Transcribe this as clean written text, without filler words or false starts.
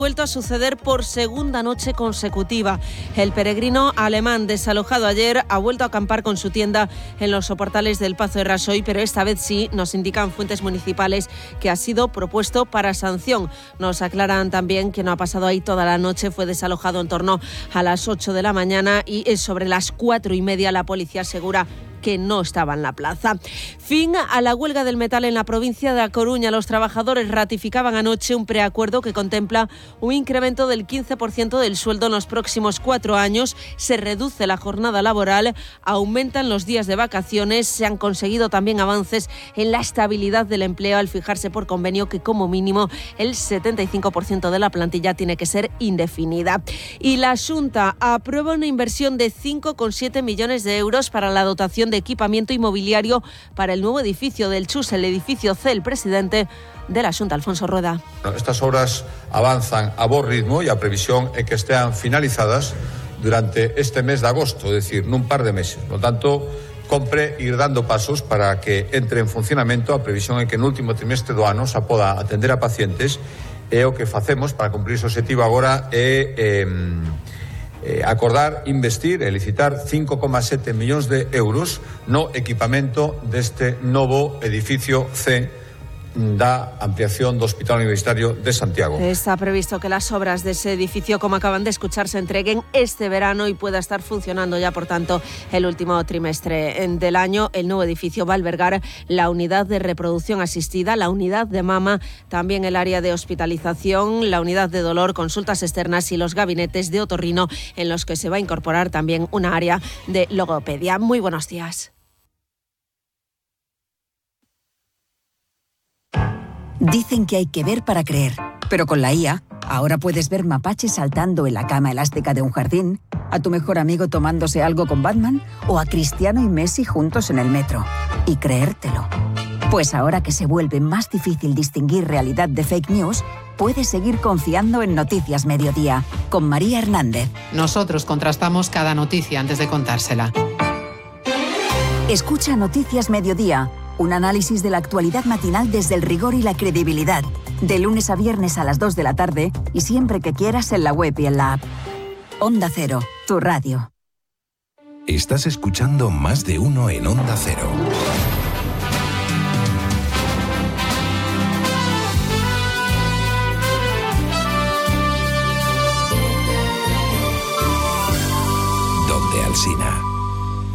Vuelto a suceder por segunda noche consecutiva. El peregrino alemán desalojado ayer ha vuelto a acampar con su tienda en los soportales del Pazo de Rasoy, pero esta vez sí, nos indican fuentes municipales, que ha sido propuesto para sanción. Nos aclaran también que no ha pasado ahí toda la noche, fue desalojado en torno a las 8 de la mañana y sobre las 4:30 la policía asegura que no estaba en la plaza. Fin a la huelga del metal en la provincia de A Coruña. Los trabajadores ratificaban anoche un preacuerdo que contempla un incremento del 15% del sueldo en los próximos 4 años. Se reduce la jornada laboral, aumentan los días de vacaciones. Se han conseguido también avances en la estabilidad del empleo al fijarse por convenio que como mínimo el 75% de la plantilla tiene que ser indefinida. Y la Xunta aprueba una inversión de 5,7 millones de euros para la dotación de equipamiento inmobiliario para el nuevo edificio del Chus, el edificio C. El presidente de la Xunta, Alfonso Rueda. Estas obras avanzan a bo ritmo e a previsión é que estean finalizadas durante este mes de agosto, es decir, nun par de meses. Por lo tanto, compre ir dando pasos para que entre en funcionamento. A previsión é que no último trimestre do ano se poda atender a pacientes, e o que facemos para cumprir ese objetivo agora é acordar investir e licitar 5,7 millóns de euros no equipamento deste novo edificio C da ampliación do Hospital Universitario de Santiago. Está previsto que las obras de ese edificio, como acaban de escuchar, se entreguen este verano y pueda estar funcionando ya, por tanto, el último trimestre del año. El nuevo edificio va a albergar la unidad de reproducción asistida, la unidad de mama, también el área de hospitalización, la unidad de dolor, consultas externas y los gabinetes de otorrino, en los que se va a incorporar también una área de logopedia. Muy buenos días. Dicen que hay que ver para creer, pero con la IA, ahora puedes ver mapaches saltando en la cama elástica de un jardín, a tu mejor amigo tomándose algo con Batman o a Cristiano y Messi juntos en el metro. Y creértelo. Pues ahora que se vuelve más difícil distinguir realidad de fake news, puedes seguir confiando en Noticias Mediodía, con María Hernández. Nosotros contrastamos cada noticia antes de contársela. Escucha Noticias Mediodía, un análisis de la actualidad matinal desde el rigor y la credibilidad. De lunes a viernes a las 2 de la tarde y siempre que quieras en la web y en la app. Onda Cero, tu radio. Estás escuchando Más de Uno en Onda Cero. Donde Alsina.